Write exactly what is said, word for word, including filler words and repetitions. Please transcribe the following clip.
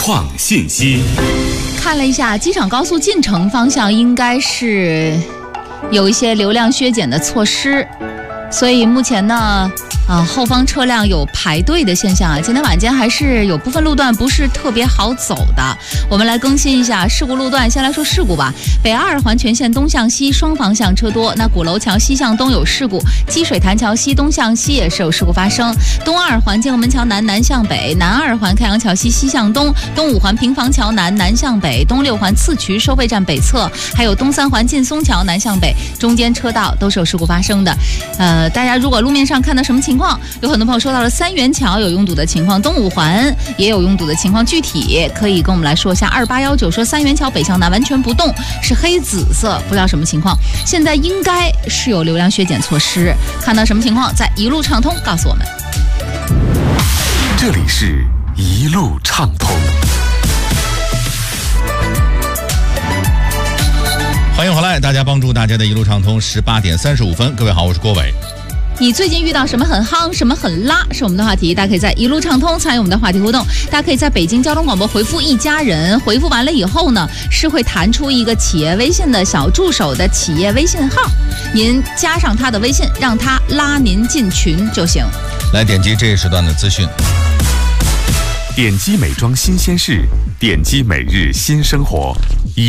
创信息。 看了一下机场高速进城方向，应该是有一些流量削减的措施，所以目前呢啊，后方车辆有排队的现象啊。今天晚间还是有部分路段不是特别好走的。我们来更新一下事故路段。先来说事故吧。北二环全线东向西双方向车多，那鼓楼桥西向东有事故，积水潭桥西东向西也是有事故发生。东二环建国门桥南南向北，南二环开阳桥西西向东，东五环平房桥南南向北，东六环次渠收费站北侧，还有东三环劲松桥南向北，中间车道都是有事故发生的。呃，大家如果路面上看到什么情况，有很多朋友说到了三元桥有拥堵的情况，东五环也有拥堵的情况，具体可以跟我们来说一下。二八一九说三元桥北向南完全不动，是黑紫色，不知道什么情况。现在应该是有流量削减措施，看到什么情况在一路畅通告诉我们。 这里是一路畅通。 欢迎回来，大家帮助大家的一路畅通，十八点三十五分。各位好，我是郭伟。 你最近遇到什么很夯，什么很拉，是我们的话题，大家可以在一路畅通参与我们的话题互动。大家可以在北京交通广播回复一家人，回复完了以后呢，是会弹出一个企业微信的小助手的企业微信号，您加上他的微信，让他拉您进群就行。 来点击这一时段的资讯， 点击美妆新鲜事，点击每日新生活。